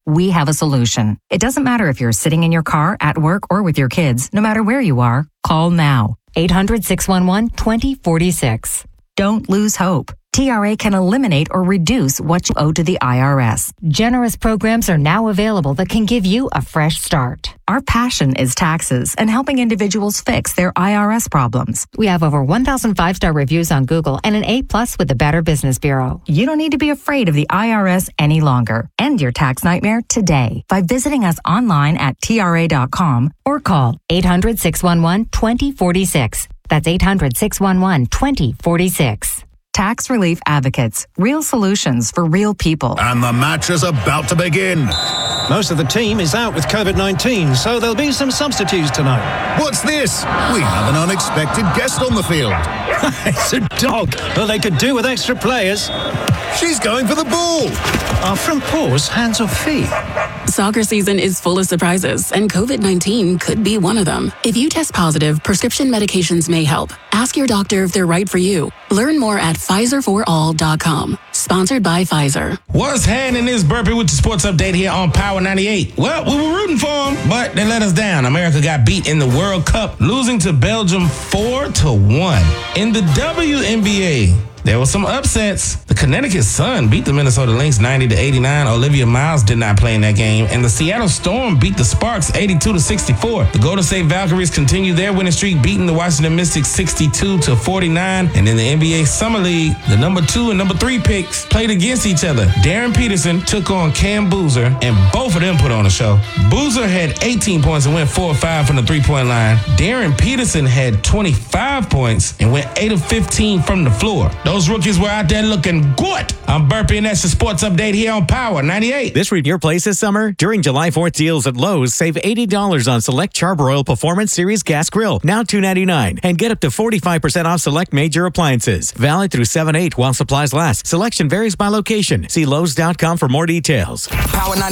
we have a solution. It doesn't matter if you're sitting in your car, at work, or with your kids. No matter where you are, call now. 800-611-2046. Don't lose hope. TRA can eliminate or reduce what you owe to the IRS. Generous programs are now available that can give you a fresh start. Our passion is taxes and helping individuals fix their IRS problems. We have over 1,000 5-star reviews on Google and an A+ with the Better Business Bureau. You don't need to be afraid of the IRS any longer. End your tax nightmare today by visiting us online at TRA.com or call 800-611-2046. That's 800-611-2046. Tax Relief Advocates. Real solutions for real people. And the match is about to begin. Most of the team is out with COVID-19, so there'll be some substitutes tonight. What's this? We have an unexpected guest on the field. It's a dog. Well, they could do with extra players. She's going for the ball. Are front paws hands or feet? Soccer season is full of surprises, and COVID-19 could be one of them. If you test positive, prescription medications may help. Ask your doctor if they're right for you. Learn more at PfizerForAll.com. Sponsored by Pfizer. What's happening this burpee with the sports update here on Power 98? Well, we were rooting for them, but they let us down. America got beat in the World Cup, losing to Belgium 4-1. In the WNBA, there were some upsets. The Connecticut Sun beat the Minnesota Lynx 90-89. Olivia Miles did not play in that game. And the Seattle Storm beat the Sparks 82-64. The Golden State Valkyries continue their winning streak, beating the Washington Mystics 62-49. And in the NBA Summer League, the number 2 and number 3 picks played against each other. Darren Peterson took on Cam Boozer, and both of them put on a show. Boozer had 18 points and went 4 of 5 from the three-point line. Darren Peterson had 25 points and went 8 of 15 from the floor. Those rookies were out there looking good. I'm Burpee, and that's the sports update here on Power 98. This read your place this summer? During July 4th deals at Lowe's, save $80 on select Charbroil Performance Series gas grill, now $2.99, and get up to 45% off select major appliances. Valid through 7/8 while supplies last. Selection varies by location. See Lowe's.com for more details. Power